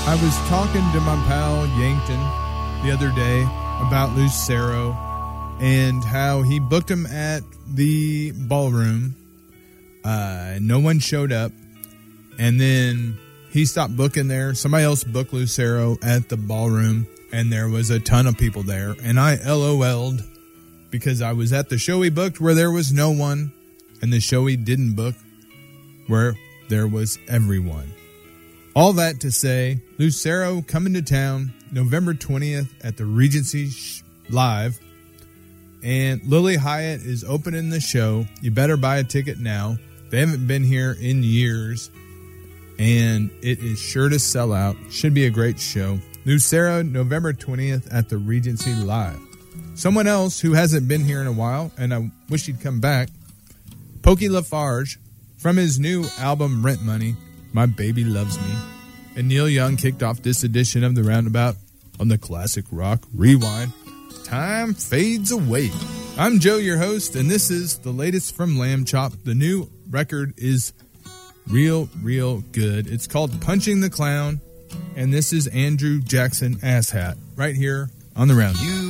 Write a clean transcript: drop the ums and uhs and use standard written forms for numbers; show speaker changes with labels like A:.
A: I was talking to my pal Yankton the other day about Lucero and how he booked him at the ballroom. No one showed up. And then he stopped booking there. Somebody else booked Lucero at the ballroom, and there was a ton of people there. And I LOL'd because I was at the show he booked where there was no one, and the show he didn't book where there was everyone. All that to say, Lucero coming to town November 20th at the Regency Live. And Lily Hyatt is opening the show. You better buy a ticket now. They haven't been here in years. And it is sure to sell out. Should be a great show. Lucero, November 20th at the Regency Live. Someone else who hasn't been here in a while, and I wish he'd come back, Pokey Lafarge, from his new album Rent Money, My Baby Loves Me. And Neil Young kicked off this edition of The Roundabout on the Classic Rock Rewind. Time fades away. I'm Joe, your host, and this is the latest from Lamb Chop. The new record is real good. It's called Punching the Clown, and this is Andrew Jackson Asshat right here on The Roundabout.